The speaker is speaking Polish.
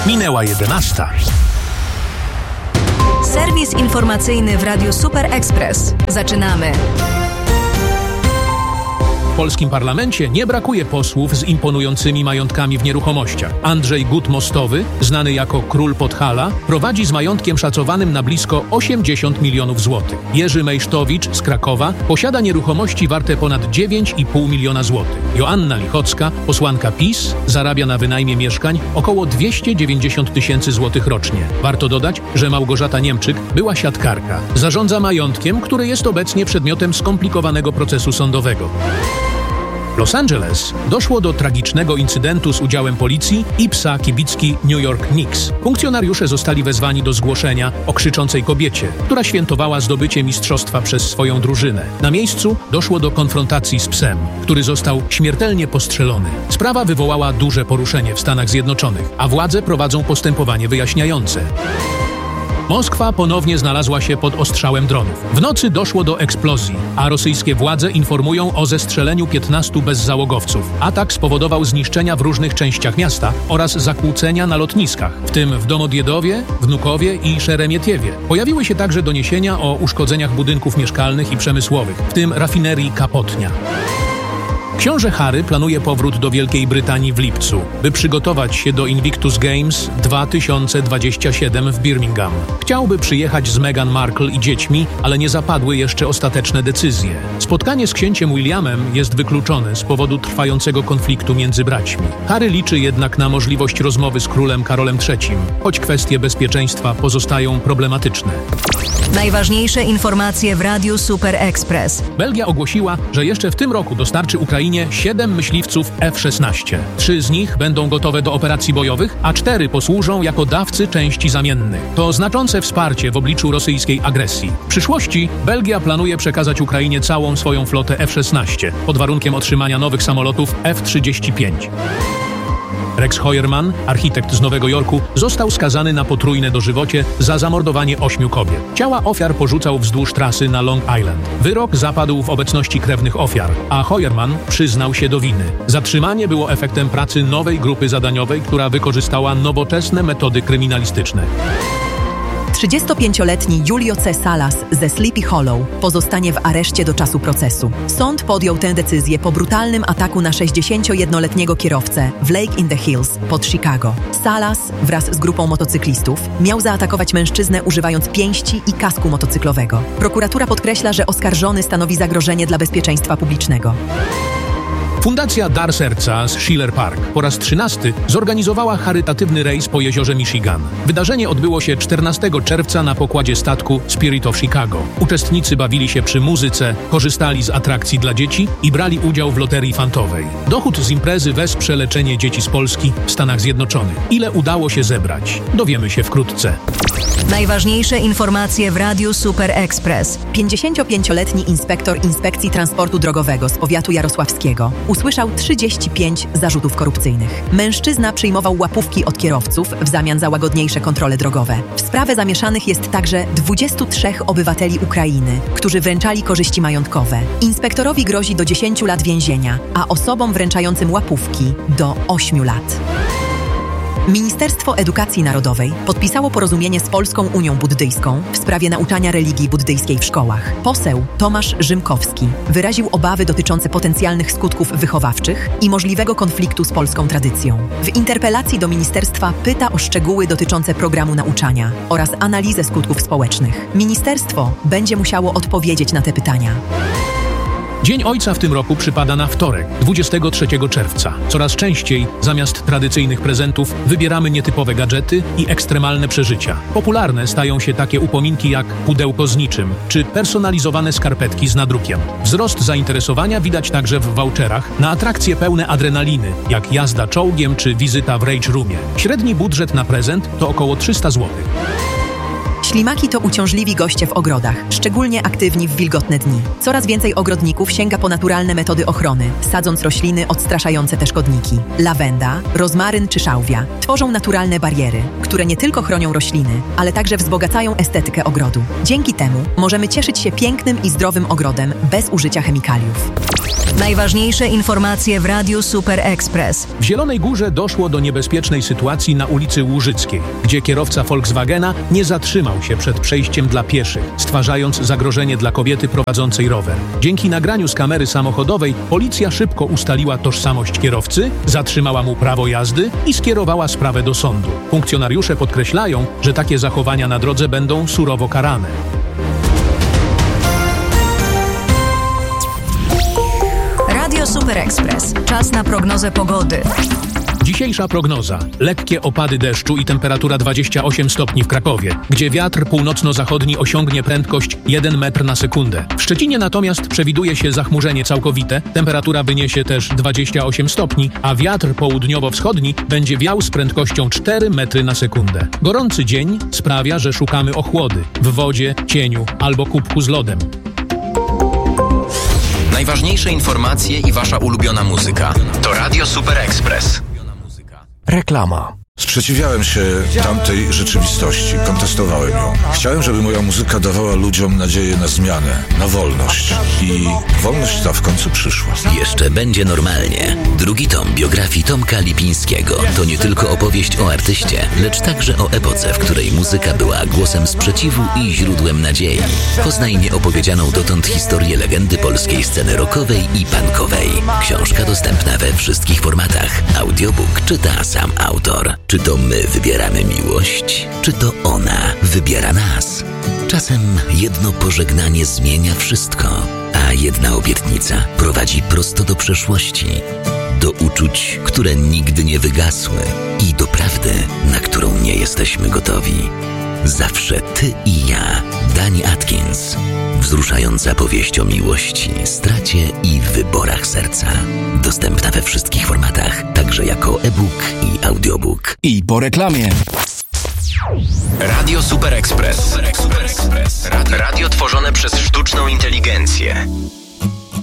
Minęła 11. Serwis informacyjny w Radiu Super Express. Zaczynamy. W polskim parlamencie nie brakuje posłów z imponującymi majątkami w nieruchomościach. Andrzej Gut-Mostowy, znany jako Król Podhala, prowadzi z majątkiem szacowanym na blisko 80 milionów złotych. Jerzy Mejsztowicz z Krakowa posiada nieruchomości warte ponad 9,5 miliona złotych. Joanna Lichocka, posłanka PiS, zarabia na wynajmie mieszkań około 290 tysięcy złotych rocznie. Warto dodać, że Małgorzata Niemczyk była siatkarka. Zarządza majątkiem, który jest obecnie przedmiotem skomplikowanego procesu sądowego. W Los Angeles doszło do tragicznego incydentu z udziałem policji i psa kibicki New York Knicks. Funkcjonariusze zostali wezwani do zgłoszenia o krzyczącej kobiecie, która świętowała zdobycie mistrzostwa przez swoją drużynę. Na miejscu doszło do konfrontacji z psem, który został śmiertelnie postrzelony. Sprawa wywołała duże poruszenie w Stanach Zjednoczonych, a władze prowadzą postępowanie wyjaśniające. Moskwa ponownie znalazła się pod ostrzałem dronów. W nocy doszło do eksplozji, a rosyjskie władze informują o zestrzeleniu 15 bezzałogowców. Atak spowodował zniszczenia w różnych częściach miasta oraz zakłócenia na lotniskach, w tym w Domodjedowie, Wnukowie i Szeremietiewie. Pojawiły się także doniesienia o uszkodzeniach budynków mieszkalnych i przemysłowych, w tym rafinerii Kapotnia. Książę Harry planuje powrót do Wielkiej Brytanii w lipcu, by przygotować się do Invictus Games 2027 w Birmingham. Chciałby przyjechać z Meghan Markle i dziećmi, ale nie zapadły jeszcze ostateczne decyzje. Spotkanie z księciem Williamem jest wykluczone z powodu trwającego konfliktu między braćmi. Harry liczy jednak na możliwość rozmowy z królem Karolem III, choć kwestie bezpieczeństwa pozostają problematyczne. Najważniejsze informacje w Radiu Super Express. Belgia ogłosiła, że jeszcze w tym roku dostarczy Ukrainie 7 myśliwców F-16. 3 z nich będą gotowe do operacji bojowych, a 4 posłużą jako dawcy części zamiennych. To znaczące wsparcie w obliczu rosyjskiej agresji. W przyszłości Belgia planuje przekazać Ukrainie całą swoją flotę F-16 pod warunkiem otrzymania nowych samolotów F-35. Rex Heuermann, architekt z Nowego Jorku, został skazany na potrójne dożywocie za zamordowanie 8 kobiet. Ciała ofiar porzucał wzdłuż trasy na Long Island. Wyrok zapadł w obecności krewnych ofiar, a Heuermann przyznał się do winy. Zatrzymanie było efektem pracy nowej grupy zadaniowej, która wykorzystała nowoczesne metody kryminalistyczne. 35-letni Julio C. Salas ze Sleepy Hollow pozostanie w areszcie do czasu procesu. Sąd podjął tę decyzję po brutalnym ataku na 61-letniego kierowcę w Lake in the Hills pod Chicago. Salas wraz z grupą motocyklistów miał zaatakować mężczyznę używając pięści i kasku motocyklowego. Prokuratura podkreśla, że oskarżony stanowi zagrożenie dla bezpieczeństwa publicznego. Fundacja Dar Serca z Schiller Park po raz 13 zorganizowała charytatywny rejs po jeziorze Michigan. Wydarzenie odbyło się 14 czerwca na pokładzie statku Spirit of Chicago. Uczestnicy bawili się przy muzyce, korzystali z atrakcji dla dzieci i brali udział w loterii fantowej. Dochód z imprezy wesprze leczenie dzieci z Polski w Stanach Zjednoczonych. Ile udało się zebrać? Dowiemy się wkrótce. Najważniejsze informacje w Radiu Super Express. 55-letni inspektor Inspekcji Transportu Drogowego z powiatu jarosławskiego usłyszał 35 zarzutów korupcyjnych. Mężczyzna przyjmował łapówki od kierowców w zamian za łagodniejsze kontrole drogowe. W sprawę zamieszanych jest także 23 obywateli Ukrainy, którzy wręczali korzyści majątkowe. Inspektorowi grozi do 10 lat więzienia, a osobom wręczającym łapówki do 8 lat. Ministerstwo Edukacji Narodowej podpisało porozumienie z Polską Unią Buddyjską w sprawie nauczania religii buddyjskiej w szkołach. Poseł Tomasz Rzymkowski wyraził obawy dotyczące potencjalnych skutków wychowawczych i możliwego konfliktu z polską tradycją. W interpelacji do ministerstwa pyta o szczegóły dotyczące programu nauczania oraz analizę skutków społecznych. Ministerstwo będzie musiało odpowiedzieć na te pytania. Dzień Ojca w tym roku przypada na wtorek, 23 czerwca. Coraz częściej zamiast tradycyjnych prezentów wybieramy nietypowe gadżety i ekstremalne przeżycia. Popularne stają się takie upominki jak pudełko z niczym czy personalizowane skarpetki z nadrukiem. Wzrost zainteresowania widać także w voucherach na atrakcje pełne adrenaliny, jak jazda czołgiem czy wizyta w Rage Roomie. Średni budżet na prezent to około 300 zł. Ślimaki to uciążliwi goście w ogrodach, szczególnie aktywni w wilgotne dni. Coraz więcej ogrodników sięga po naturalne metody ochrony, sadząc rośliny odstraszające te szkodniki. Lawenda, rozmaryn czy szałwia tworzą naturalne bariery, które nie tylko chronią rośliny, ale także wzbogacają estetykę ogrodu. Dzięki temu możemy cieszyć się pięknym i zdrowym ogrodem bez użycia chemikaliów. Najważniejsze informacje w Radiu Super Express. W Zielonej Górze doszło do niebezpiecznej sytuacji na ulicy Łużyckiej, gdzie kierowca Volkswagena nie zatrzymał się przed przejściem dla pieszych, stwarzając zagrożenie dla kobiety prowadzącej rower. Dzięki nagraniu z kamery samochodowej policja szybko ustaliła tożsamość kierowcy, zatrzymała mu prawo jazdy i skierowała sprawę do sądu. Funkcjonariusze podkreślają, że takie zachowania na drodze będą surowo karane. Radio Super Express. Czas na prognozę pogody. Dzisiejsza prognoza. Lekkie opady deszczu i temperatura 28 stopni w Krakowie, gdzie wiatr północno-zachodni osiągnie prędkość 1 metr na sekundę. W Szczecinie natomiast przewiduje się zachmurzenie całkowite, temperatura wyniesie też 28 stopni, a wiatr południowo-wschodni będzie wiał z prędkością 4 metry na sekundę. Gorący dzień sprawia, że szukamy ochłody w wodzie, cieniu albo kubku z lodem. Najważniejsze informacje i wasza ulubiona muzyka to Radio Super Express. Reklama. Sprzeciwiałem się tamtej rzeczywistości, kontestowałem ją. Chciałem, żeby moja muzyka dawała ludziom nadzieję na zmianę, na wolność. I wolność ta w końcu przyszła. Jeszcze będzie normalnie. Drugi tom biografii Tomka Lipińskiego to nie tylko opowieść o artyście, lecz także o epoce, w której muzyka była głosem sprzeciwu i źródłem nadziei. Poznaj nieopowiedzianą dotąd historię legendy polskiej sceny rockowej i punkowej. Książka dostępna we wszystkich formatach. Audiobook czyta sam autor. Czy to my wybieramy miłość? Czy to ona wybiera nas? Czasem jedno pożegnanie zmienia wszystko, a jedna obietnica prowadzi prosto do przeszłości, do uczuć, które nigdy nie wygasły i do prawdy, na którą nie jesteśmy gotowi. Zawsze ty i ja. Dani Atkins. Wzruszająca powieść o miłości, stracie i wyborach serca. Dostępna we wszystkich formatach, także jako e-book i audiobook. I po reklamie. Radio Super Express. Radio tworzone przez sztuczną inteligencję.